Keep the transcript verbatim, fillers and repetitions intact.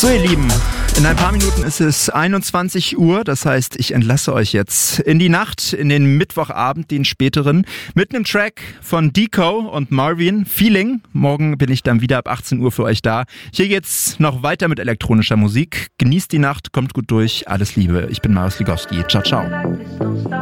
So, ihr Lieben, in ein paar Minuten ist es einundzwanzig Uhr, das heißt, ich entlasse euch jetzt in die Nacht, in den Mittwochabend, den späteren, mit einem Track von Deco und Marvin, Feeling. Morgen bin ich dann wieder ab achtzehn Uhr für euch da. Hier geht's noch weiter mit elektronischer Musik. Genießt die Nacht, kommt gut durch, alles Liebe. Ich bin Marius Ligowski. Ciao, ciao.